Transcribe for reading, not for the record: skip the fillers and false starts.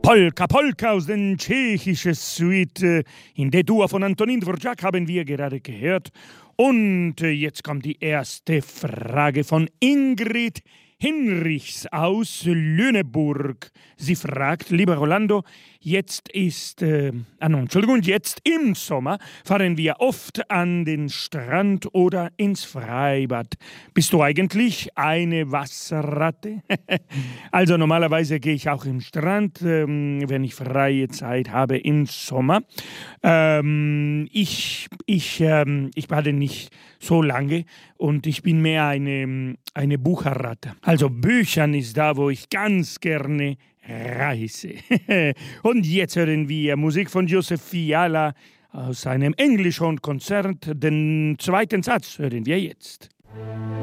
Polka, Polka aus den tschechischen Suite in D-Dur von Antonin Dvorak haben wir gerade gehört. Und jetzt kommt die erste Frage von Ingrid Hinrichs aus Lüneburg. Sie fragt, lieber Rolando, jetzt im Sommer fahren wir oft an den Strand oder ins Freibad. Bist du eigentlich eine Wasserratte? Also normalerweise gehe ich auch im Strand, wenn ich freie Zeit habe im Sommer. Ich bade nicht so lange und ich bin mehr eine Bucherratte. Also Büchern ist da, wo ich ganz gerne reise. Und jetzt hören wir Musik von Joseph Fiala aus einem Englischhorn-Konzert. Den zweiten Satz hören wir jetzt.